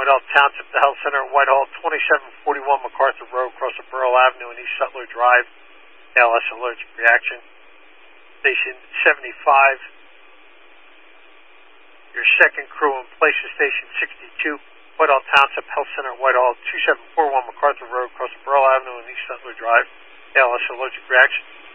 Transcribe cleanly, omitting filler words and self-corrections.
Whitehall Township, the Health Center, Whitehall, 2741 MacArthur Road, across the Burrell Avenue and East Sutler Drive, ALS allergic reaction. Station 75. Your second crew in place is Station 62, Whitehall Township, Health Center, Whitehall, 2741 MacArthur Road, across the Burrell Avenue and East Sutler Drive, ALS allergic reaction.